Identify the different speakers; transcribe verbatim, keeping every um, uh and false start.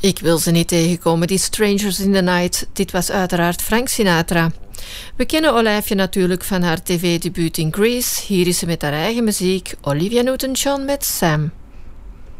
Speaker 1: Ik wil ze niet tegenkomen, die Strangers in the Night. Dit was uiteraard Frank Sinatra. We kennen Olijfje natuurlijk van haar tv-debuut in Grease. Hier is ze met haar eigen muziek, Olivia Newton-John met Sam.